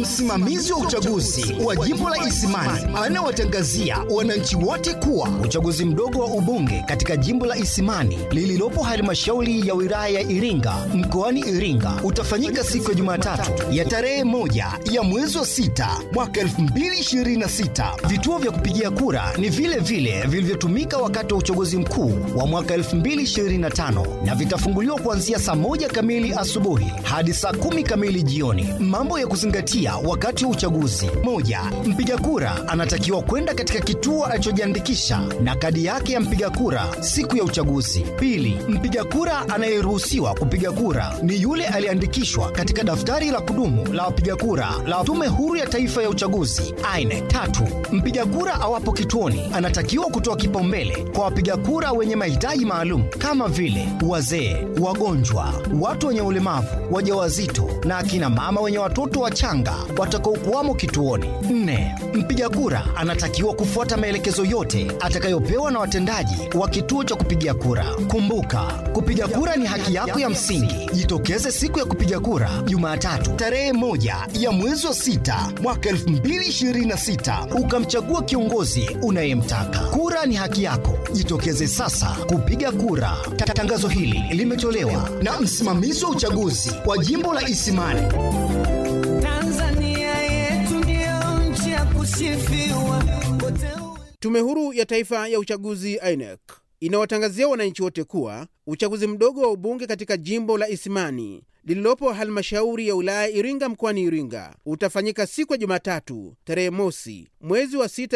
msimamizi wa uchaguzi wa jimbo la Isimani anawatangazia wananchi wote kuwa uchaguzi mdogo wa ubunge katika jimbo la Isimani lililopo halmashauri ya wilaya ya Iringa mkoani Iringa utafanyika siku ya Jumatatu ya tarehe 1 ya mwezi wa 6 mwaka 2026. Vituo vya kupigia kura ni vile vile vilivyotumika wakati wa uchaguzi mkuu wa mwaka 2025 na vitafunguliwa kuanzia saa 1 kamili asubuhi hadi saa 10 kamili jioni. Mambo ya kuzingatia wakati wa uchaguzi: 1. Mpiga kura anatakiwa kwenda katika kituo alichojiandikisha na kadi yake ya mpiga kura siku ya uchaguzi. 2. Mpiga kura anayeruhusiwa kupiga kura ni yule aliyeandikishwa katika daftari la kudumu la wapiga kura la Tume Huru ya Taifa ya Uchaguzi aine. 3. Mpiga kura awapo kituoni anatakiwa kutoa kipaumbele kwa wapiga kura wenye mahitaji maalum kama vile wazee, wagonjwa, watu wenye ulemavu, wajawazito na akina mama wenye watoto wachanga watakaokuwamo kituoni. 4. Mpiga kura anatakiwa kufuata maelekezo yote atakayopewa na watendaji wa kituo cha kupigia kura. Kumbuka, kupiga kura ni haki yako ya msingi. Jitokeze siku ya kupiga kura Jumatatu tarehe 1 ya mwezi wa 6 mwaka 2026 ukamchagua kiongozi unayemtaka. Kura ni haki yako. Jitokeze sasa kupiga kura. Tangazo hili limetolewa na msimamizi wa uchaguzi wa jimbo la Isimani. Tanzania yetu ndio nchi ya kusifiwa. Tume Huru ya Taifa ya Uchaguzi INEC inawatangazia wananchi wote kuwa uchaguzi mdogo wa ubunge katika jimbo la Isimani lililopo halmashauri ya wilaya Iringa mkoani Iringa utafanyika siku ya Jumatatu tarehe 1 mwezi wa 6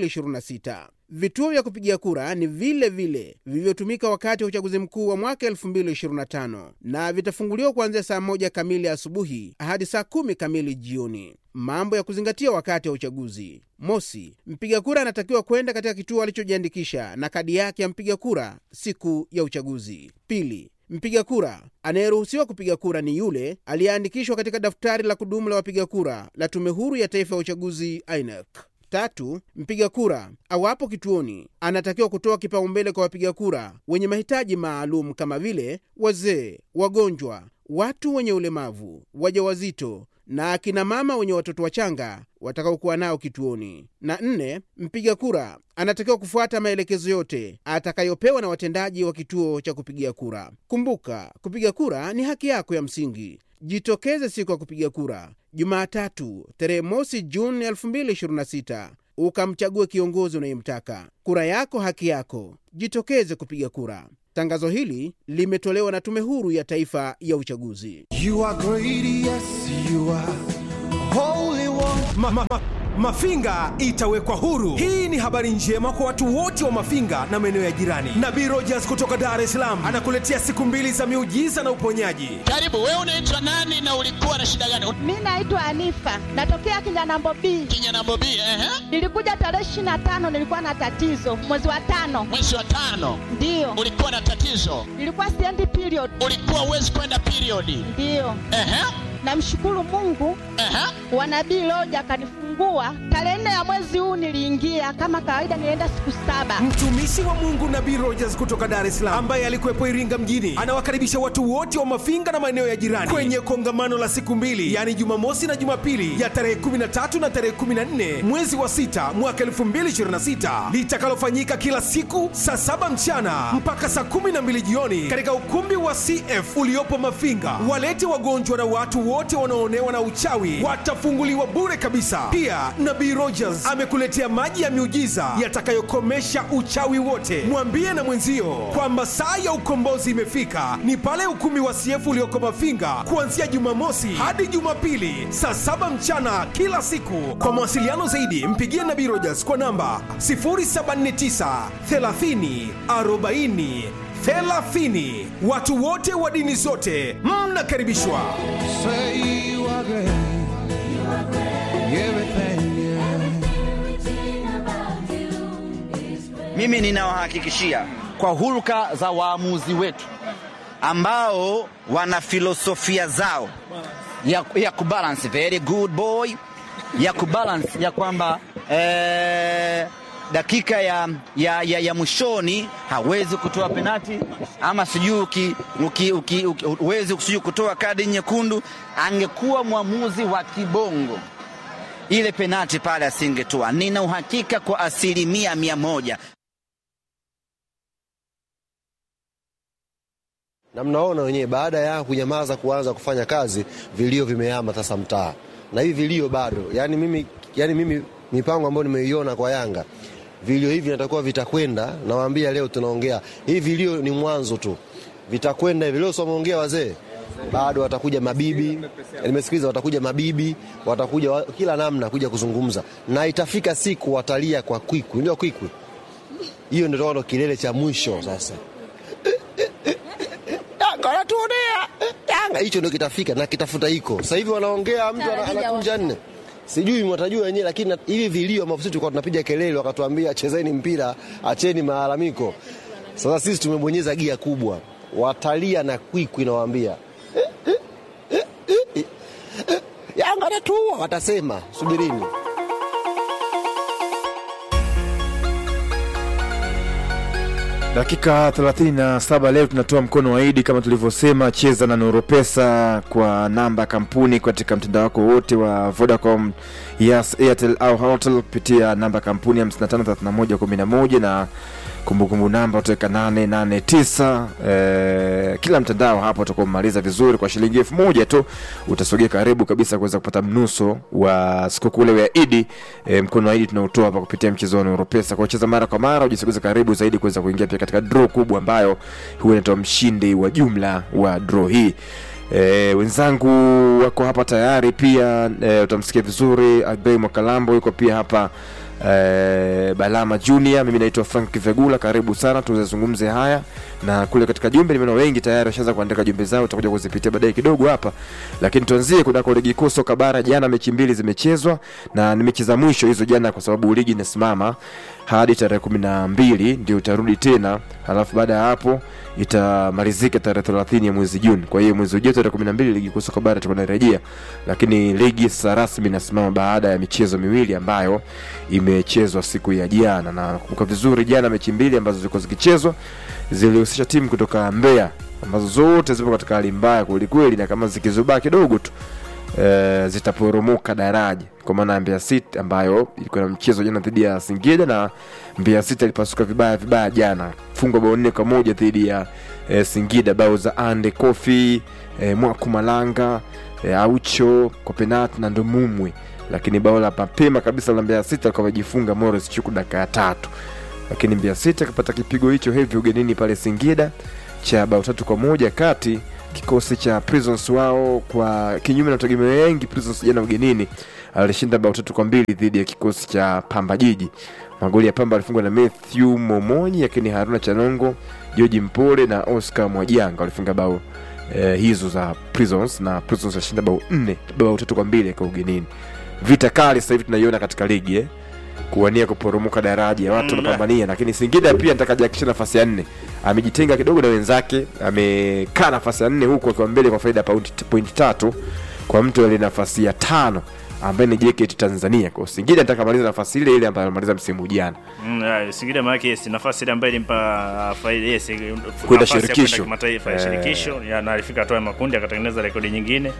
2026. Vituo vya kupigia kura ni vile vile vilivyotumika wakati wa uchaguzi mkuu wa mwaka 2025 na vitafunguliwa kuanzia saa 1 kamili asubuhi hadi saa 10 kamili jioni. Mambo ya kuzingatia wakati wa uchaguzi: 1. Mpiga kura anatakiwa kwenda katika kituo alichojiandikisha na kadi yake ya mpiga kura siku ya uchaguzi. 2. Mpiga kura anayeruhusiwa kupiga kura ni yule aliyeandikishwa katika daftari la kudumu la wapiga kura la Tume Huru ya Taifa ya Uchaguzi INEC. 3. Mpiga kura awapo kituoni anatakiwa kutoa kipaumbele kwa wapiga kura wenye mahitaji maalum kama vile wazee, wagonjwa, watu wenye ulemavu, wajawazito na akina mama wenye watoto wachanga watakaokuwa nao kituoni. Na 4. Mpiga kura anatakiwa kufuata maelekezo yote atakayopewa na watendaji wa kituo cha kupigia kura. Kumbuka, kupiga kura ni haki yako ya msingi. Jitokeze siku ya kupiga kura Jumatatu tarehe 1 Juni 2026 ukamchague kiongozi unayemtaka. Kura yako haki yako. Jitokeze kupiga kura. Tangazo hili limetolewa na Tume Huru ya Taifa ya Uchaguzi. You are great, yes you are holy one. Mafinga itawekwa huru. Hii ni habari njema kwa watu wote wa Mafinga na maeneo ya jirani. Nabii Rogers kutoka Dar es Salaam anakuletea siku 2 za miujiza na uponyaji. Karibu. Wewe unaitwa nani na ulikuwa na shida gani? Mimi naitwa Anifa, natokea Kinyanambo B. Kinyanambo B, Nilikuja tarehe 25, nilikuwa na tatizo mwezi wa 5. Mwezi wa 5? Ndio. Ulikuwa na tatizo? Nilikuwa siendi period. Ulikuwa huwezi kwenda period? Ndio. Namshukuru Mungu. Wa Nabii Roja akanifungua. Tarehe 4 ya mwezi huu niliingia kama kawaida, nilienda siku 7. Mtumishi wa Mungu Nabii Rogers kutoka Dar es Salaam ambaye alikuwepo Iringa mjini anawakaribisha watu wote wa Mafinga na maeneo ya jirani kwenye kongamano la siku 2, yani Jumamosi na Jumapili ya tarehe 13 na tarehe 14 mwezi wa 6 mwaka 2026 litakalofanyika kila siku saa 7 mchana mpaka saa 12 jioni katika ukumbi wa CF uliopo Mafinga. Walete wagonjwa na watu wote wanaoonewa na uchawi watafunguliwa bure kabisa. Pia Nabii Rogers amekuletea maji ya miujiza yatakayokomesha uchawi wote. Mwambie na mwenzio kwamba saa ya ukombozi imefika. Ni pale ukumbi wa CF ulioko Mafinga kuanzia Jumamosi hadi Jumapili saa 7 mchana kila siku. Kwa mawasiliano zaidi mpigie Nabii Rogers kwa namba 079 30 40 30. Watu wote wa dini zote mnakaribishwa. Say you are great. You are great. Everything, Mimi ninawahakikishia kwa hulka za waamuzi wetu ambao wana filosofia zao ya kubalance, very good boy, ya kubalance ya kwamba dakika ya mwishoni hawezi kutoa penati, ama sijui huwezi kutoa kadi nyekundu, angekuwa mwamuzi wa kibongo, ile penati pale asingetoa. Nina uhakika kwa 100%. Na mnaona wenyewe baada ya kunyamaza kuanza kufanya kazi, vilio vimehama sasa mtaa. Na hivi vilio bado. Yaani mimi mipango ambayo nimeiona kwa Yanga, vilio hivi natakuwa vitakwenda. Nawaambia leo tunaongea. Hivi vilio ni mwanzo tu. Vitakwenda hivi. Leo someongea wazee. Bado watakuja mabibi. Nimesikiliza watakuja mabibi, watakuja kila namna kuja kuzungumza. Na itafika siku watalia kwa kwikwi. Ndio kwikwi. Hiyo ndio kilele cha mwisho sasa. Yanga hicho ndio kitafika na kitafuta hiko. Sasa hivi wanaongea mtu anakunja nne. Sijui mwatajua wenyewe, lakini hivi vilio ambavyo sisi tulikuwa tunapiga kelele wakatuambia chezeni mpira, acheni malalamiko. Sasa sisi tumebonyeza gia kubwa. Watalia na kwikwi nawaambia. Yanga anatua watasema, subirini. Dakika 37 leo tunatoa mkono wa Idi kama tulivyosema. Cheza na Nuru Pesa kwa namba kampuni katika mtandao wako wote wa Vodacom, Yas, Airtel au Hotels kupitia namba kampuni 553111 na kumbukumbu namba utaweka 889. Kila mtandao hapo utakomaliza vizuri kwa shilingi 1000 tu utasogea karibu kabisa kuweza kupata mnuso wa sikukuu ile ya Idi. Mkono wa Idi tunautoa hapa kupitia mchezo wa Nuru Pesa. Kwa kucheza mara kwa mara ujisogeze karibu zaidi kuweza kuingia pia katika draw kubwa ambayo huwa inatoa mshindi wa jumla wa draw hii. Wenzangu wako hapa tayari pia, utamsikia vizuri. Agrey Mwakalambo yuko pia hapa, Balama Junior. Mimi naitwa Frank Vegula, karibu sana tuzungumze haya. Na kule katika jumbe nimeona wengi tayari washaanza kuandika jumbe zao, tutakuja kuzipitia baadaye kidogo hapa. Lakini tuanzie kunako ligi kuu soka bara. Jana mechi mbili zimechezwa na ni mechi za mwisho hizo jana, kwa sababu ligi inasimama hadi tarehe 12 ndio utarudi tena, halafu baada ya hapo itamalizika tarehe 30 ya mwezi Juni. Kwa hiyo mwezi ujao tarehe 12 ligi kuu soka bara tutarejea, lakini ligi sasa rasmi inasimama baada ya michezo miwili ambayo imechezwa siku ya jana. Na nakumbuka vizuri jana mechi mbili ambazo zilikuwa zikichezwa zilihusisha timu kutoka Mbeya ambazo zote zipo katika hali mbaya kweli kweli, na kama zikizubaa kidogo tu zitaporomoka daraja, kwa maana Mbeya City ambayo ilikuwa na mchezo jana dhidi ya Singida, na Mbeya City ilipasuka vibaya jana, fungwa bao 4-1 dhidi ya Singida, bao za Ande Kofi, Mwakumalanga, Aucho, Kopenat na Ndumumwe. Lakini bao la mapema kabisa la Mbeya City alikuwa amejifunga Morris Chuku dakika ya 3. Lakini Mbeya City akapata kipigo hicho heavy ugenini pale Singida cha bao 3-1 kati kikosi cha Prisons. Wao kwa kinyume na tegemeo wengi, Prisons jana ugenini alishinda bao 3-2 dhidi ya kikosi cha Pamba Jiji. Magoli ya Pamba alifungwa na Matthew Momonyi, lakini Haruna Chanongo, George Mpole na Oscar Mwajanga walifunga bao hizo za Prisons, na Prisons alishinda bao 3-2 kwa ugenini. Vita kali sasa hivi tunaiona katika ligi kuwania kuporomoka daraja, watu wanapambania. Lakini Singida pia atakajakisha nafasi ya 4, amejitenga kidogo na wenzake, amekaa nafasi ya 4 huko akiwa mbele kwa faida point 3 kwa mtu ile nafasi ya 5 ambaye ni JKT Tanzania. Kwa Singida atakamaliza nafasi ile ambayo alimaliza msimu jana. Singida maana yake nafasi ile ambayo ilimpa faida kwenda shirikisho kimataifa ya shirikisho, na alifika hatua ya makundi akatengeneza rekodi nyingine.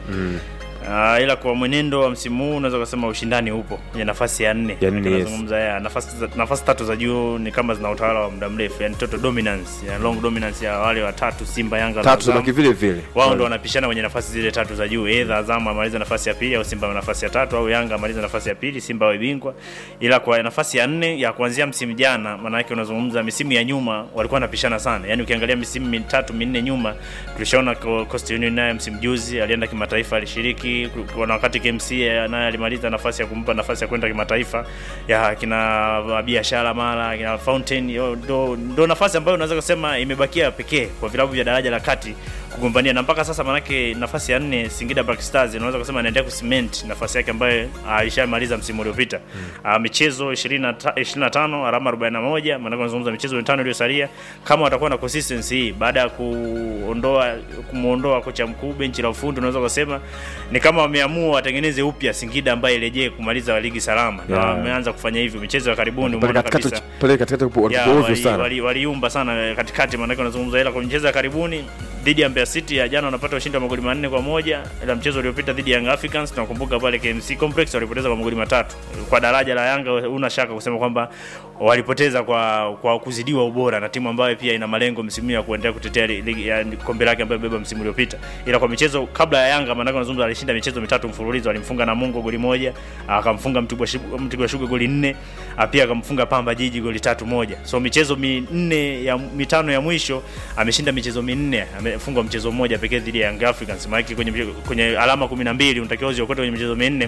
Ila kwa mwenendo wa msimu huu unaweza kusema ushindani upo kwenye nafasi ya 4. Tunazungumza nafasi 3 za juu ni kama zina utawala wa muda mrefu, yani total dominance, yani long dominance ya wale watatu, Simba, Yanga na Azam. Vile vile wao ndio wanapishana kwenye nafasi zile 3 za juu, either Azam amaliza nafasi ya 2 au Simba nafasi ya 3, au Yanga amaliza nafasi ya 2, Simba awe bingwa. Ila kwa nafasi ya 4 ya kuanzia msimu jana, maana yake unazungumza misimu ya nyuma walikuwa wanapishana sana. Yani ukiangalia misimu 3-4 nyuma tulishaona Coastal Union naye msimu juzi alienda kimataifa, alishiriki. Kuna wakati KMC naye alimaliza nafasi ya kumpa nafasi ya kwenda kimataifa, ya kina biashara mara kina Fountain, ndo nafasi ambayo unaweza kusema imebakia pekee kwa vilabu vya daraja la kati kugombania, na mpaka sasa manake nafasi ya 4 Singida Black Stars unaweza kusema anaendelea kucement nafasi yake ambayo alishamaliza msimu uliopita. Michezo 25 alama 41, maana tunazungumza michezo 5 iliyosalia. Kama watakuwa na consistency hii baada ya kumuondoa kocha mkuu, benchi la ufundi, unaweza kusema ni kama wameamua watengeneze upya Singida ambaye irejee kumaliza ligi salama. Na wameanza kufanya hivyo. Michezo ya karibuni umeona kabisa pale katikati walikuwa sana. Waliumba sana katikati, maana unazungumza ila kwa michezo ya karibuni dhidi ya Mbeya City ya jana wanapata ushindi wa magoli 4-1, ila mchezo uliopita dhidi ya Young Africans tunakumbuka pale KMC Complex walipoteza kwa magoli 3. Kwa daraja la Yanga una shaka kusema kwamba walipoteza kwa kuzidiwa ubora na timu ambayo pia ina malengo msimu ya kuendelea kutetea ligi ya kombe lake ambayo beba msimu uliopita. Ila kwa michezo kabla ya Yanga, maana unazungumza alishinda michezo 3 mfululizo, alimfunga Namungo goli 1, akamfunga Mtibwa Sugar goli 4, pia akamfunga Pamba Jiji goli 3-1. So michezo 5 ya mwisho ameshinda michezo 4, amefunga mchezo mmoja pekee dhidi ya Young Africans. Maana kwenye alama 12 unatakiwa uziokote kwenye michezo 4.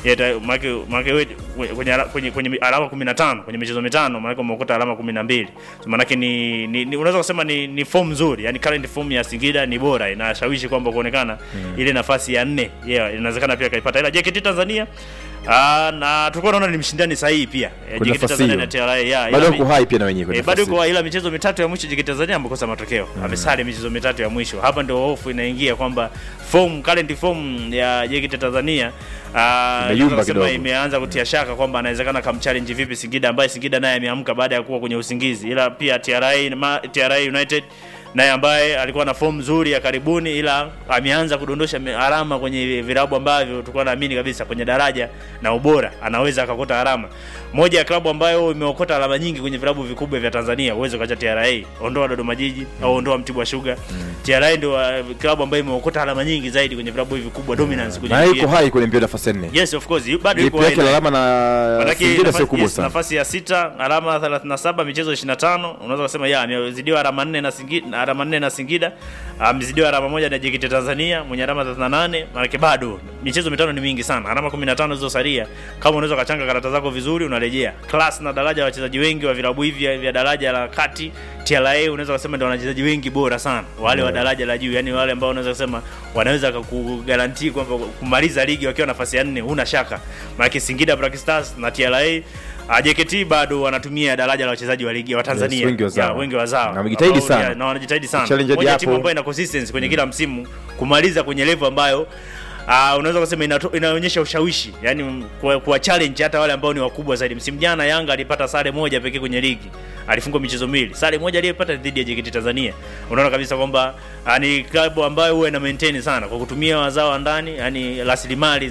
Maana kwenye alama 15 kwenye michezo 5 maana umeokota alama 12. So maana ni unaweza kusema ni form nzuri, yani current form ya Singida ni bora, inashawishi kwamba kuonekana ile nafasi ya 4 inawezekana pia kaipata. Ila JKT Tanzania na tulikuwa tunaona ni mshindani sahihi pia. JKT Tanzania na TRA bado uko hai pia na wenyewe kwa bado uko, ila michezo 3 ya mwisho JKT Tanzania amekosa matokeo. Amesali michezo 3 ya mwisho. Hapa ndio hofu inaingia kwamba current form ya JKT Tanzania imeanza kutia shaka kwamba anawezekana kamchallenge vipi Singida, ambaye Singida naye ameamka baada ya kuwa kwenye usingizi. Ila pia TRA United naye ambaye alikuwa na form nzuri ya karibuni, ila ameanza kudondosha alama kwenye vilabu ambavyo tulikuwa naamini kabisa kwenye daraja na ubora anaweza akakota alama. Moja ya klabu ambayo imeokota alama nyingi kwenye vilabu vikubwa vya Tanzania, uwezo kacha TRA, ondoa Dodoma Jiji au ondoa Mtibwa Sugar. TRA ndio klabu ambayo imeokota alama nyingi zaidi kwenye vilabu hivi vikubwa, dominance kwenye. Na iko hai kwenye mbio nafasi 4. Yes, of course. Bado iko hai. Alama na Singida sio kubwa sana. Nafasi ya 6 alama 37 michezo 25, unaweza kusema amezidiwa alama 4 na Singida, amezidiwa alama 1 na JKT Tanzania mwenye alama 38. Maana bado michezo 5 ni mingi sana, alama 15 zilizosalia. Kama unaweza kachanga karata zako vizuri, unarejea class na daraja la wachezaji wengi wa vilabu hivi vya daraja la kati. TRA unaweza kusema ndio wachezaji wengi bora sana, wale wa daraja la juu, yani wale ambao unaweza kusema wanaweza kukugarantii kwamba kumaliza ligi wakiwa nafasi ya 4 huna shaka. Maana Singida Black Stars na TRA, JKT bado wanatumia daraja la wachezaji wa ligi wa Tanzania. Wengi wazao. Na wamejitahidi sana. Na wanajitahidi sana. Moja timu ambayo ina consistency kwenye kila msimu kumaliza kwenye level ambayo unaweza kusema inaonyesha ushawishi, yani kwa challenge hata wale ambao ni wakubwa zaidi. Msimu jana Yanga alipata sare moja pekee kwenye ligi, alifungwa michezo 2. Sare moja aliyopata dhidi ya JKT Tanzania. Unaona kabisa kwamba ni klabu ambayo huwa ina maintain sana kwa kutumia wazao wa ndani, yani rasilimali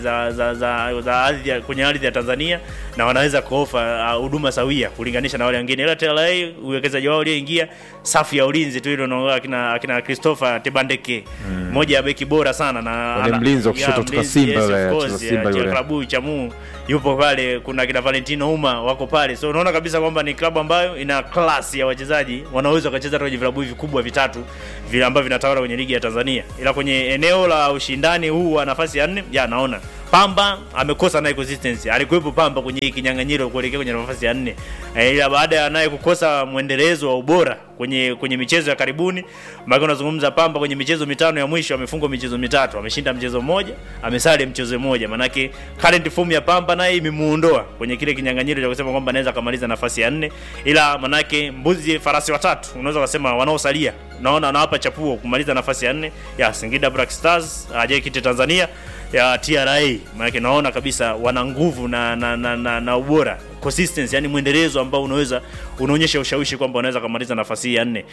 za ardhi kwenye ardhi ya Tanzania, na wanaweza kuofa huduma sawia kulinganisha na wale wengine. Ila TRA uwekezaji wao ulioingia, safu ya ulinzi tu ile na akina Christopher Tebandeke, moja ya beki bora sana na mlinzi kushoto kutoka Simba yule klabu Chamu yupo pale, kuna kina Valentino Uma wako pale. So unaona kabisa kwamba ni klabu ambayo ina class ya wachezaji wanaweza kucheza kwenye vilabu hivi vikubwa vitatu vile ambavyo vinatawala kwenye ligi ya Tanzania. Ila kwenye eneo la ushindani huu wa nafasi ya 4 naona Pamba amekosa naye consistency. Alikuwepo Pamba kwenye kinyang'anyiro kuelekea kwenye nafasi ya 4. Ila baada ya naye kukosa muendelezo wa ubora kwenye michezo ya karibuni, maana unazungumza Pamba kwenye michezo 5 ya mwisho amefungwa michezo 3, ameshinda mchezo 1, amesale mchezo 1. Maana yake current form ya Pamba naye imemuondoa kwenye kile kinyang'anyiro cha kusema kwamba anaweza kumaliza nafasi ya 4. Ila maana yake mbuzi farasi watatu unaweza kusema wanaosalia naona anawapa chapuo kumaliza nafasi ya 4 ya Singida Black Stars, JKT Tanzania, ya TRA. Maana naona kabisa wana nguvu na ubora, consistency, yani muendelezo ambao unaonyesha ushawishi kwamba wanaweza kumaliza nafasi ya 4.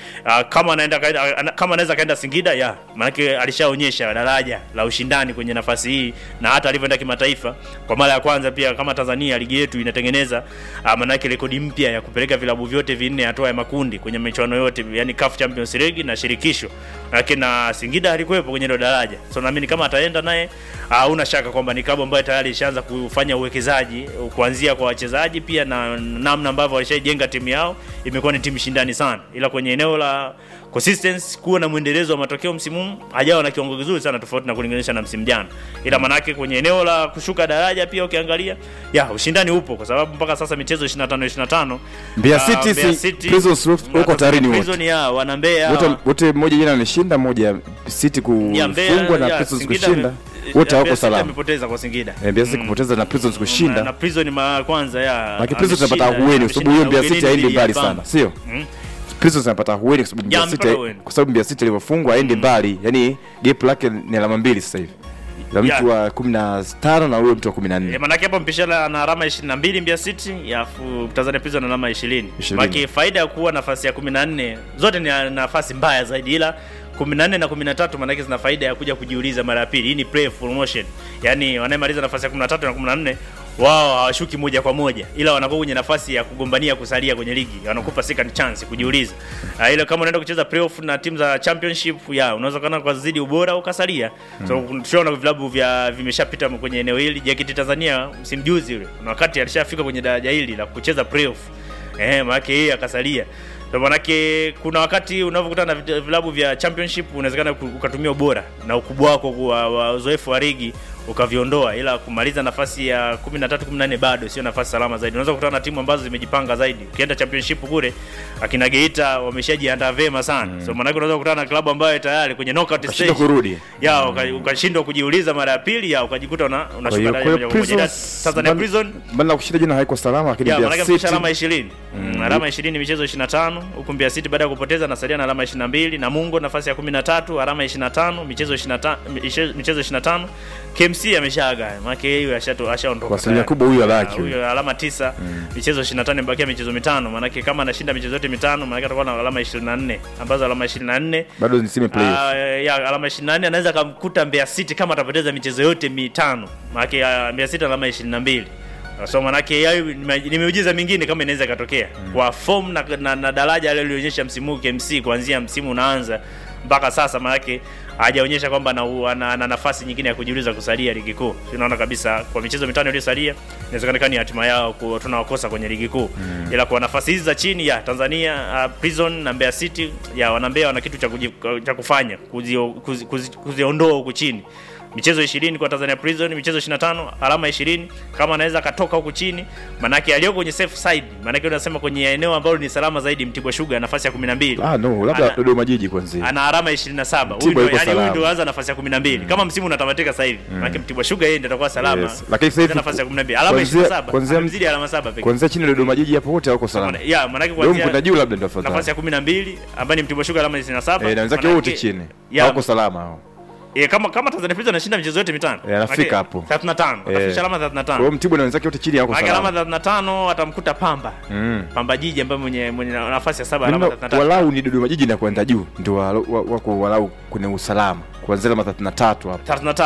Kama anaweza kaenda Singida maana alishaonyesha daraja la ushindani kwenye nafasi hii, na hata alivyoenda kimataifa kwa mara ya kwanza pia kama Tanzania ligi yetu inatengeneza maana rekodi mpya ya kupeleka vilabu vyote 4 hatua ya makundi kwenye michuano yote, yani CAF Champions League na shirikisho. Lakini na Singida alikuwepo kwenye hilo daraja. So naamini kama ataenda naye hauna shaka kwamba ni klabu ambayo tayari ishaanza kufanya uwekezaji kuanzia kwa wachezaji pia na namna ambavyo walishajenga timu yao imekuwa ni timu shindani sana, ila kwenye eneo la consistency kuwa na muendelezo wa matokeo msimu hajawa na kiwango kizuri sana tofauti na kulinganisha na msimu jana, ila manake kwenye eneo la kushuka daraja pia ukiangalia ushindani upo kwa sababu mpaka sasa michezo 25 Mbeya City Prisons wako tayari wote. Prison wana Mbeya wote mmoja jana alishinda, mmoja City kufungwa na Prisons kushinda. Wote wako salama. Amepoteza kwa Singida. Mbeya City kupoteza na Prisons kushinda. Na Prison mara kwanza Maki Prisons tunapata hueni kwa sababu hiyo Mbeya City haendi mbali sana, sio? Prisons anapata hueni kwa sababu Mbeya City Mbeya City ilivyofungwa haendi mbali. Yaani gap lake ni alama 2 sasa hivi. La mtu wa 15 na huyo mtu wa 14. Maana yake hapo mpishana na alama 22 Mbeya City, yafu Tanzania Prison na alama 20. Maki faida ya kuwa nafasi ya 14 zote ni nafasi mbaya zaidi, ila 14 na 13 maana yake zina faida ya kuja kujiuliza mara ya pili. Hii ni play promotion. Yaani wanayemaliza nafasi ya 13 na 14 wao hawashuki moja kwa moja, ila wanakuwa kwenye nafasi ya kugombania kusalia kwenye ligi. Wanakupa second chance kujiuliza. Ile kama unaenda kucheza playoff na timu za championship unaweza kana kwa zidi ubora ukasalia. So tunaona vilabu vimeshapita kwenye eneo hili. JKT Tanzania msimu juzi yule wakati alishafika kwenye daraja hili la kucheza playoff. Maana yake yeye akasalia. Kwa maana yake kuna wakati unavokutana na vilabu vya championship unawezekana ukatumia ubora na ukubwa wako wa uzoefu wa ligi ukaviondoa, ila kumaliza nafasi ya 13 14 bado sio nafasi salama zaidi. Unaweza kukutana na timu ambazo zimejipanga zaidi. Ukienda championship kule akina Geita wameshajiandaa vema sana. So maana yake unaweza kukutana na klabu ambayo tayari kwenye knockout stage kurudi. Ukashindwa kujiuliza mara ya pili ukajikuta unashuka daraja moja kwa moja. Tanzania Prison bado kushinda jina haiko salama, lakini Mbeya City alama 20. Alama 20 michezo 25, huko Mbeya City baada ya kupoteza na salia na alama 22, na Mungo nafasi ya 13 alama 25 michezo 25. KMC ameshaaga, maana yeye ashaondoka. Kwa asilimia kubwa huyu alaki. Huyu alama 9, michezo 25 imebakia michezo 5, maana yake kama anashinda michezo yote 5 maana yake atakuwa na alama 24, ambazo alama 24 bado ni sime play. Alama 24 anaweza kumkuta Mbeya City kama atapoteza michezo yote 5. Maana yake Mbeya City alama 22. So maana yake ni miujiza mingine kama inaweza katokea. Kwa form na daraja ile alionyesha msimu KMC kuanzia msimu unaanza mpaka sasa, maana yake hajaonyesha kwamba ana nafasi nyingine ya kujiuliza kusalia ligi kuu. Tunaona kabisa kwa michezo 5 iliyosalia inawezekana ni hatima yao tunawakosa kwenye ligi kuu. Ila kwa nafasi hizi za chini Tanzania Prison na Mbeya City wana Mbeya wana kitu cha kufanya kuziondoa huku chini. Michezo 20 kwa Tanzania Prison, michezo 25, alama 20. Kama anaweza katoka huku chini, maana yake aliyoko kwenye safe side, maana yake unasema kwenye eneo ambalo ni salama zaidi Mtibwa Sugar nafasi ya 12. No, labda Dodoma Jiji kwanza. Ana alama 27. Huyu ndio anza nafasi ya 12. Kama msimu unatamatika sasa hivi, maana yake Mtibwa Sugar yeye ndio atakuwa salama. Lakini sasa hivi nafasi ya 12. Alama 27. Mzidi alama 7 pekee. Kwanza chini Dodoma Jiji hapo wote wako salama. Maana yake kwanza juu labda ndio afadhali. Nafasi ya 12 ambaye ni Mtibwa Sugar alama 27. Na wenzake wote chini. Wako salama hao. Kama Tanzania Prison anashinda michezo yote 5. Anafika hapo. 35. Atafikisha alama 35. Kwa hiyo Mtibwa na wenzake wote chini yako salama. Alama 35 atamkuta Pamba. Pamba Jiji ambaye mwenye nafasi ya 7 alama 35. Walau ni Dodoma Jiji na kwenda juu ndio wako walau kuna usalama. Kuanzia alama 33 hapo.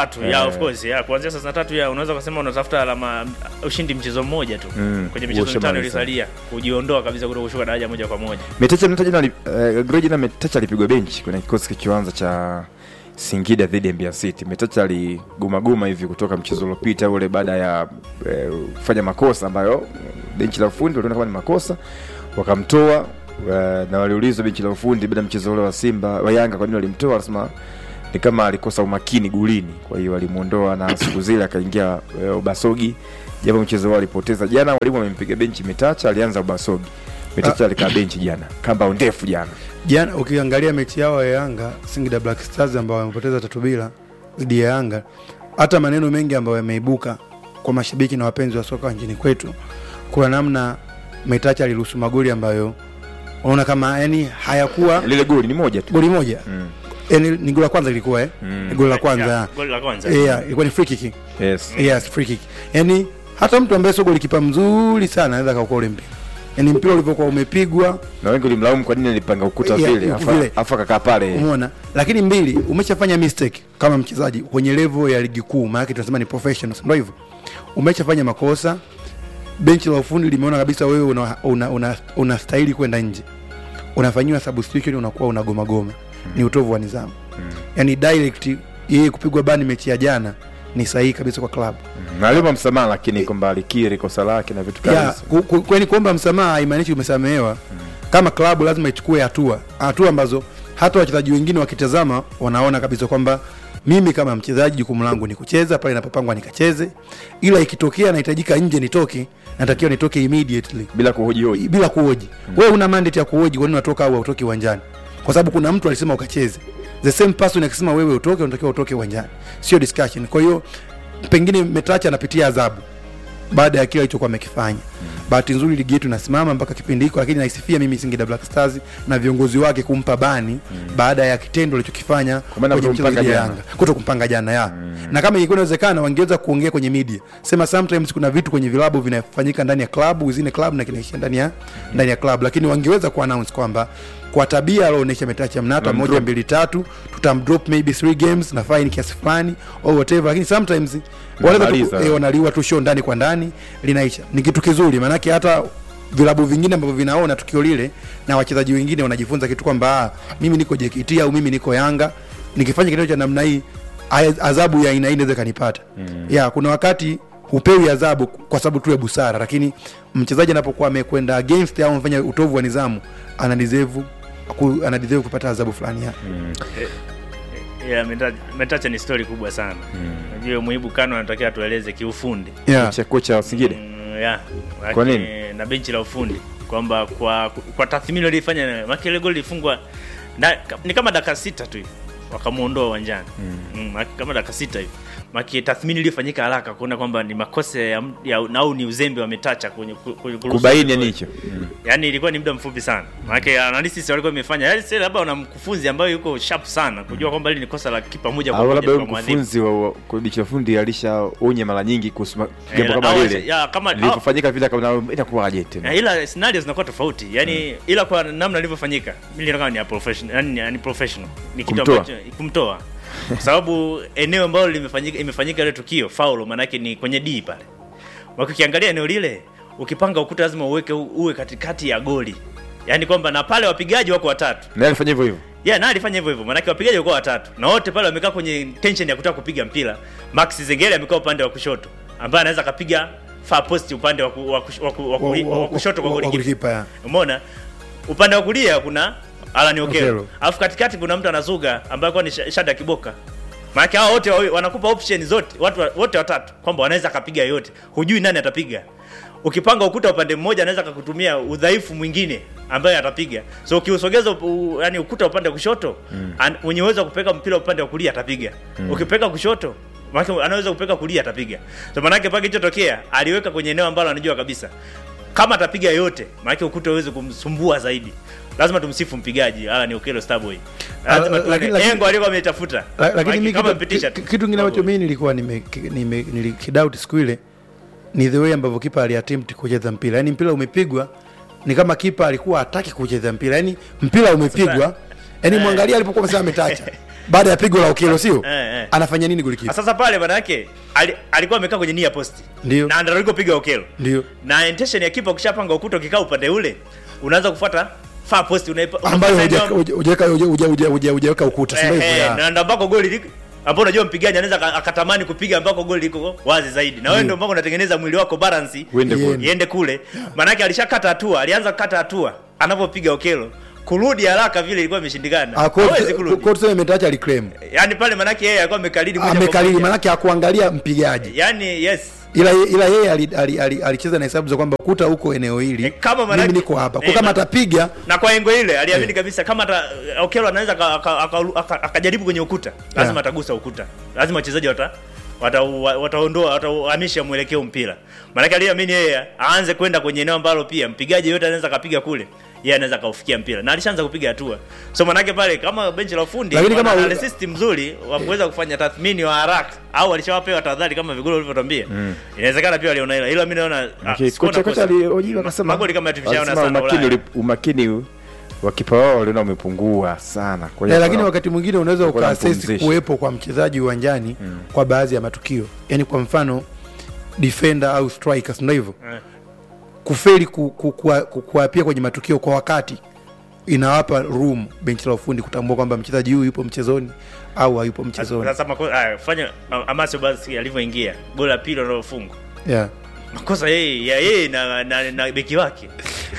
33 of course kuanzia 33 unaweza kusema unatafuta alama ushindi mchezo mmoja tu kwenye michezo 5 iliyosalia kujiondoa kabisa kutoka kushuka daraja moja kwa moja. Metacha Grojina Metacha alipigwa benchi kwenye kikosi kikianza cha Singida dhidi ya Mbeya City. Metacha aliguma hivi kutoka mchezo uliopita ule baada ya kufanya makosa ambayo benchi la ufundi waliona kama ni makosa, wakamtoa na waliulizwa benchi la ufundi baada ya mchezo ule wa Simba wa Yanga kwa nini walimtoa, wanasema ni kama alikosa umakini gulini, kwa hiyo walimuondoa na siku zile akaingia Obasogi. Japo mchezo wao alipoteza jana, walimu wamempiga benchi Metacha, alianza Obasogi. Metacha alikaa benchi jana, kamba ndefu jana. Ukiangalia mechi yao ya Yanga Singida Black Stars ambao wamepoteza 3-0 dhidi ya Yanga, hata maneno mengi ambayo yameibuka kwa mashabiki na wapenzi wa soka nchini kwetu, kwa namna Metacha aliruhusu magoli ambayo unaona kama hayakuwa lile goli ni moja tu. Goli moja. Ni goli la kwanza ilikuwa goli la kwanza. Goli la kwanza. Ilikuwa ni free kick. Yes, free kick. Hata mtu ambaye sio golikipa mzuri sana anaweza kaokoa ule mpira. Mpira ulivyokuwa umepigwa na wengi walimlaumu kwa nini alipanga ukuta vile afa kakaa pale. Umeona? Lakini mbili, umeshafanya mistake kama mchezaji kwenye level ya ligi kuu, maana tunasema ni professionals. Ndio hivyo. Umeshafanya makosa. Benchi la ufundi limeona kabisa wewe unastahili kwenda nje. Unafanywa substitution, unakuwa unagoma. Ni utovu wa nidhamu. Direct yeye kupigwa bani mechi ya jana ni sahihi kabisa kwa klabu. Na aliomba msamaha lakini kwamba alikiri kosa lake na vitu kama hivyo. Kwani kuomba msamaha haimaanishi umesamehewa. Kama klabu lazima ichukue hatua ambazo hata wachezaji wengine wakitazama wanaona kabisa kwamba mimi kama mchezaji jukumu langu ni kucheza pale inapopangwa nikacheze, ila ikitokea nahitajika nje nitoke, natakiwa nitoke immediately bila kuhoji. Wewe una mandate ya kuhoji, kwa nini unatoka au utoke uwanjani? Kwa sababu kuna mtu alisema ukacheze. The same person akisema wewe utoke, unatakiwa utoke uwanjani. Sio discussion. Kwa hiyo pengine Metacha anapitia adhabu baada ya kile alichokuwa amekifanya. Bahati nzuri ligi yetu inasimama mpaka kipindi hiko, lakini naisifia mimi Singida Black Stars na viongozi wake kumpa bani baada ya kitendo alichokifanya kwenye mchezo wa Yanga. Kutokumpanga jana Na kama ingekuwa inawezekana wangeweza kuongea kwenye media. Sema sometimes kuna vitu kwenye vilabu vinafanyika ndani ya klabu, within club na kinaishia ndani ya klabu, lakini wangeweza ku announce kwamba kwa tabia alioonyesha Metacha Mnata 1 2 3 tutamdrop maybe 3 games na fine kiasi fulani or whatever, lakini sometimes wanaliwa tu show ndani kwa ndani linaisha. Ni kitu kizuri, maana yake hata vilabu vingine ambavyo vinaona tukio lile na wachezaji wengine wanajifunza kitu kwamba mimi niko JKT au mimi niko Yanga, nikifanya kitu cha namna hii adhabu ya aina hii inaweza kanipata. Kuna wakati hupewi adhabu kwa sababu tu ya busara, lakini mchezaji anapokuwa amekwenda against au amefanya utovu wa nidhamu anadeserve kupata adhabu fulani Metacha ni story kubwa sana. Unajua Muibu Kano anatakiwa tueleze kiufundi. Kocha wa Singida. Kwa nini? Na benchi la ufundi kwamba kwa tathmini alifanya makele goli lifungwa ni kama dakika 6 tu hivi wakamuondoa uwanjani. Kama dakika 6 hivi. Maki tathmini ilifanyika haraka kuona kwamba ni makosa au ni uzembe wa Metacha kwenye kubaini yani hicho. Yaani ilikuwa ni muda mfupi sana. Maana analysis walikuwa wamefanya. Yaani sasa labda una mkufunzi ambaye yuko sharp sana kujua kwamba hili ni kosa la kipa moja kwa moja kwa mwadhibu. Mkufunzi wa kudicha fundi alishaonya mara nyingi kuhusu jambo kama lile. Lilifanyika vile kama itakuwa aje tena. Ila scenario zinakuwa tofauti. Yaani ila kwa namna lilivyofanyika mimi nilikuwa ni professional, yani professional. Ni kitu ambacho kumtoa. Kwa sababu eneo ambalo imefanyika ile tukio foul, maana yake ni kwenye D pale. Wakiangalia eneo lile, ukipanga ukuta lazima uwe katikati ya goli. Yaani kwamba na pale wapigaji wako watatu. Na alifanya hivyo hivyo. Na alifanya hivyo hivyo. Maana yake wapigaji wako watatu. Na wote pale wamekaa kwenye tension ya kutaka kupiga mpira. Max Zengele amekaa upande wa kushoto, ambaye anaweza kapiga far post upande wa kushoto kwa golikipa. Umeona? Upande wa kulia kuna Alan Okelo. Alafu katikati kuna mtu anazuga ambaye kwa ni Shada Kiboka. Maana hao wote wanakupa option zote, watu wote watatu kwamba wanaweza kapiga yote. Hujui nani atapiga. Ukipanga ukuta upande mmoja anaweza kukutumia udhaifu mwingine ambaye atapiga. So ukiusogeza yani ukuta upande wa kushoto, mwenye uwezo kupeka mpira upande wa kulia atapiga. Ukipeka kushoto, maana anaweza kupeka kulia atapiga. So maana yake pale kilichotokea aliweka kwenye eneo ambalo anajua kabisa kama atapiga yote, maana ukuta uweze kumsumbua zaidi. Lazima tumsifu mpigaji Alan Okelo Starboy. Lazima Engo alikuwa ametafuta. Lakini mimi kama kitu kingine ambacho mimi nilikuwa nilikidoubt siku ile ni the way ambavyo kipa aliattempt kucheza mpira. Yaani mpira umepigwa ni kama kipa alikuwa hataki kucheza mpira. Yaani mpira umepigwa. Yaani muangalia alipokuwa amesema Metacha. Baada ya pigo la Okelo sio? Anafanya nini golikipa? Sasa pale maana yake alikuwa amekaa kwenye near post. Ndio. Na ndio alikopiga Okelo. Ndio. Na intention ya kipa ukishapanga ukuta ukikaa upande ule, unaanza kufuata far post ambayo hujaweka ukuta, sio hivyo. Na ndio ambako goli liko, ambapo unajua mpigaji anaweza akatamani kupiga ambako goli liko wazi zaidi. Na wewe ndio ambako unatengeneza mwili wako balance iende kule. Maana yake alishakata hatua, alianza kukata hatua anapopiga Okelo. Kurudi haraka vile ilikuwa imeshindikana. Hawezi kurudi. Kwa sababu Metacha aliclaim. Yaani pale maana yake yeye alikuwa amekalili moja kwa moja. Amekalili maana yake hakuangalia mpigaji. Yaani yes. Ila yeye alicheza na hesabu za kwamba ukuta huko eneo hili. Mimi niko hapa. Kwa kama atapiga na kwa engo ile aliamini kabisa kama Okelo anaweza akajaribu kwenye ukuta, lazima atagusa ukuta. Lazima wachezaji wataondoa watahamisha mwelekeo mpira. Maana aliamini yeye aanze kwenda kwenye eneo ambalo pia mpigaji yote anaweza kapiga kule. Yeye anaweza kaufikia mpira na alishaanza kupiga hatua. So manake pale kama benchi la ufundi wana system nzuri wa kuweza kufanya tathmini wa haraka au alishawapewa tahadhari kama vigolo ulivyotambia. Inawezekana pia aliona ila mimi naona kocha aliojiwa akasema magoli kama tulishaona sana. Umakini wa kipa wao waliona umepungua sana. Kwa hiyo lakini wakati mwingine unaweza ukaassess kuwepo kwa mchezaji uwanjani kwa baadhi ya matukio. Yaani kwa mfano defender au striker ndio hivyo. Kufeli kuapia kwenye matukio kwa wakati inawapa room benchi la ufundi kutambua kwamba mchezaji huyu yupo mchezoni au hayupo mchezoni. Sasa fanya Amasio basi alivyoingia goli la pili alilofunga. Yeah. Makosa yeye na beki wake.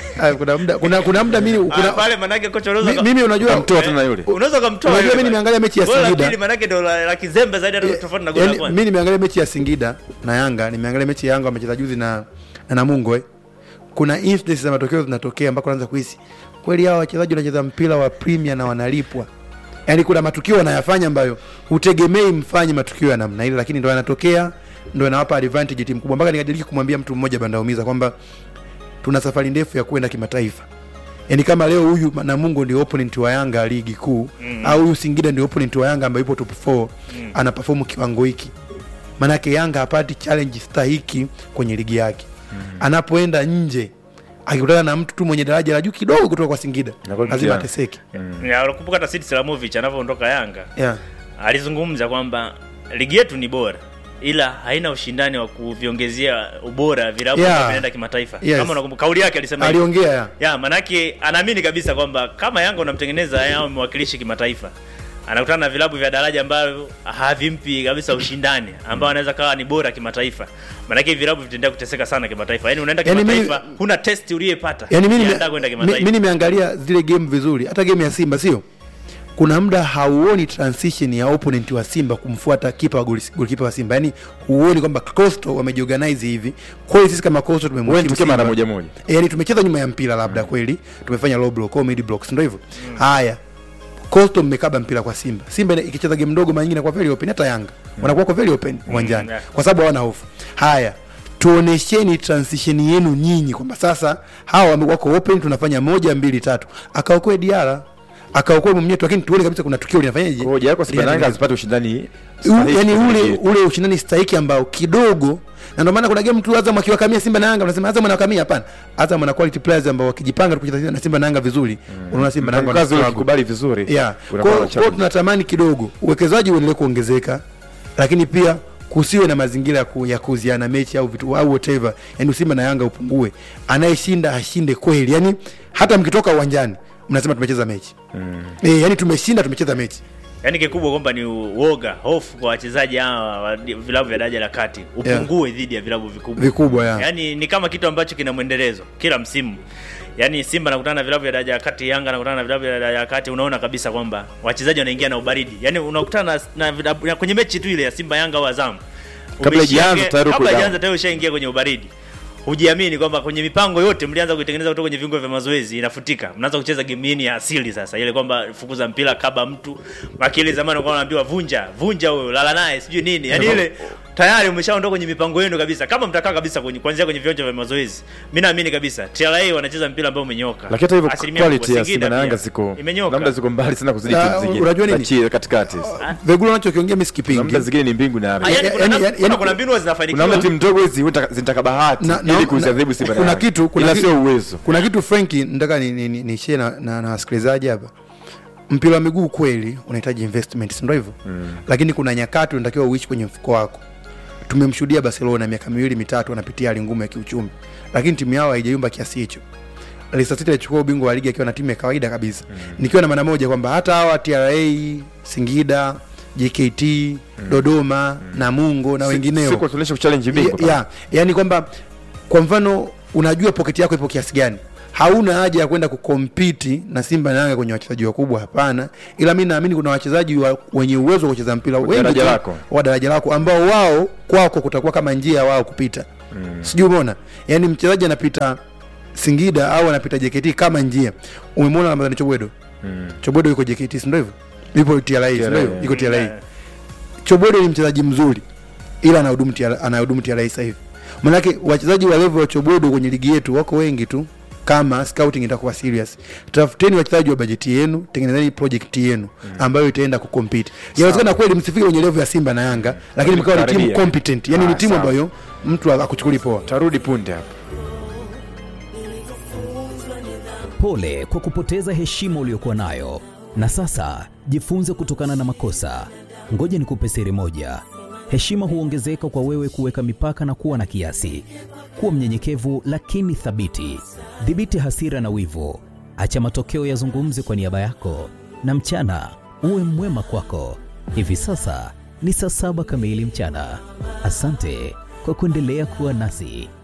Kuna muda mimi pale manake kocha unaweza mimi unajua kumtoa tena yule. Unaweza kumtoa. Unajua mimi nimeangalia mechi ya Singida. Goli la pili manake ndo la kizembe zaidi hata tofauti na goli la kwanza. Mimi nimeangalia mechi ya Singida na Yanga, nimeangalia mechi ya Yanga wamecheza juzi na Namungo. Kuna incidents za matokeo zinatokea mpaka unaanza kuhisi kweli hao wachezaji wanacheza mpira wa Premier na wanalipwa. Yaani kuna matukio wanayafanya ambayo hutegemei mfanye matukio ya namna ile, lakini ndio yanatokea, ndio yanawapa advantage timu kubwa. Mpaka nikadiriki kumwambia mtu mmoja bandaumiza kwamba tuna safari ndefu ya kwenda kimataifa. Yaani kama leo huyu Namungo ndio opponent wa Yanga ligi kuu, au huyu Singida ndio opponent wa Yanga ambaye yupo top 4, ana perform kiwango hiki. Maana yake Yanga hapati challenge stahiki kwenye ligi yake. Anapoenda nje akikutana na mtu tu mwenye daraja la juu kidogo kutoka kwa Singida, lazima ateseke. Unakumbuka hata Sid Slamovic anapoondoka Yanga. Yeah. Alizungumza kwamba ligi yetu ni bora ila haina ushindani wa kuviongezea ubora vilabu vinaenda kimataifa. Kama unakumbuka kauli yake alisema hivyo. Aliongea manake anaamini kabisa kwamba kama Yanga unamtengeneza yao mwakilishi kimataifa, anakutana na vilabu vya daraja ambavyo havimpi kabisa ushindani ambao anaweza kawa ni bora kimataifa. Manake vilabu vitaendelea kuteseka sana kimataifa. Yaani unaenda kimataifa huna test uliyepata. Yaani mimi nimeangalia zile game vizuri. Hata game ya Simba sio? Kuna muda hauoni transition ya opponent wa Simba kumfuata goalkeeper wa Simba. Yaani huoni kwamba Coastal wamejiorganize hivi. Kwa hiyo sisi kama Coastal tumemwona mara moja. Yaani tumecheza nyuma ya mpira labda kweli. Tumefanya low block au mid blocks ndio hivyo. Haya. Coastal mmekaba mpira kwa Simba. Simba ikicheza game ndogo mara nyingine kwa very open, hata Yanga wanakuwa kwa very open uwanjani kwa sababu hawana hofu. Haya, tuonesheni transition yenu nyinyi kwamba sasa hawa wako open, tunafanya 1 2 3. Akaokoe Diara, akaokoe Mnyeto, lakini tuone kabisa kuna tukio linafanyaje. Kwa hiyo yako Simba azipate ushindani. Yaani ule ushindani stahiki ambao kidogo, na ndio maana kuna game tu Azam akiwakamia Simba na Yanga unasema Azam anawakamia. Hapana, Azam ana quality players ambao wakijipanga kucheza na Simba na Yanga vizuri, unaona Simba na Yanga kazi wanakubali vizuri. Kwa tunatamani kidogo uwekezaji uendelee kuongezeka, lakini pia kusiwe na mazingira ya kuziana mechi au vitu au whatever. Yaani Simba na Yanga upungue, anayeshinda ashinde kweli. Yaani hata mkitoka uwanjani mnasema tumecheza mechi. Yaani tumeshinda, tumecheza mechi. Yaani kikubwa kwamba ni uoga, hofu kwa wachezaji hawa vilabu vya daraja la kati upungue dhidi ya vilabu vikubwa. Yaani ni kama kitu ambacho kina muendelezo kila msimu. Yaani Simba anakutana na vilabu vya daraja la kati, Yanga anakutana na vilabu vya daraja la kati, unaona kabisa kwamba wachezaji wanaingia na ubaridi. Yaani unakutana na kwenye mechi tu ile ya Simba Yanga au Azam, kabla hajaanza tayari ushaingia kwenye ubaridi. Hujiamini kwamba kwenye mipango yote mlianza kuitengeneza kutoka kwenye viungo vya mazoezi inafutika. Mnaanza kucheza game ya asili sasa. Ile kwamba fukuza mpira kaba mtu. Makili zamani walikuwa wanaambiwa vunja huyo, lala naye, sijui nini. Yaani ile tayari umeshaondoka kwenye mipango yenu kabisa. Kama mtakaa kabisa kuanzia kwenye viwanja vya mazoezi, mimi naamini kabisa TRA wanacheza mpira ambao umenyoka. Lakini hata hivyo quality ya Simba na Yanga ziko labda ziko mbali sana kuzidi timu zingine. Unajua nini? Katikati. Vegulo anachokiongea mimi sikipingi. Labda zingine ni mbingu na ardhi. Yaani kuna mbinu zinafanikiwa. Kuna timu ndogo hizi zinataka bahati ili kuziadhibu Simba na Yanga. Kuna sio uwezo. Kuna kitu Frankie nataka ni share na wasikilizaji hapa. Mpira wa miguu kweli unahitaji investment, ndio hivyo. Lakini kuna nyakati unatakiwa uishi kwenye mfuko wako. Tumemshuhudia Barcelona miaka 2-3 wanapitia hali ngumu ya kiuchumi, lakini timu yao haijayumba kiasi hicho. Leicester City ilichukua ubingwa wa ligi akiwa na timu ya kawaida kabisa. Nikiwa na maana moja kwamba hata hawa TRA, Singida, JKT, Dodoma, Namungo na wengineo siko tunaonyesha challenge bingwa. Yaani kwamba kwa mfano unajua pocket yako ipo kiasi gani. Hauna haja ya kwenda kukompiti na Simba na Yanga kwenye wachezaji wakubwa, hapana. Ila mimi naamini kuna wachezaji wenye uwezo wa kucheza mpira wengi wa daraja lako ambao wao kwako kutakuwa kama njia wao kupita. Sijui umeona? Yaani mchezaji anapita Singida au anapita JKT kama njia. Umemwona Ramadhani Chobwedo? Chobwedo yuko JKT, ndio hivyo? Yupo TRA, ndio hivyo? Yuko TRA. Chobwedo ni mchezaji mzuri ila anahudumu TRA sasa hivi. Maana wachezaji wa level wa Chobwedo kwenye ligi yetu wako wengi tu. Kama scouting itakuwa serious, tafuteni wachezaji wa bajeti yenu, tengenezeni project yenu ambayo itaenda kucompete. Inawezekana kweli msifike kwenye level ya Simba na Yanga, lakini mkao ni timu competent. Yaani ni timu ambayo mtu akuchukuli poa. Tarudi punde hapo. Pole kwa kupoteza heshima uliyokuwa nayo. Na sasa jifunze kutokana na makosa. Ngoja nikupe siri moja. Heshima huongezeka kwa wewe kuweka mipaka na kuwa na kiasi. Kuwa mnyenyekevu lakini thabiti. Dhibiti hasira na wivu. Acha matokeo yazungumze kwa niaba yako, na mchana uwe mwema kwako. Hivi sasa ni saa 7 kamili mchana. Asante kwa kuendelea kuwa nasi.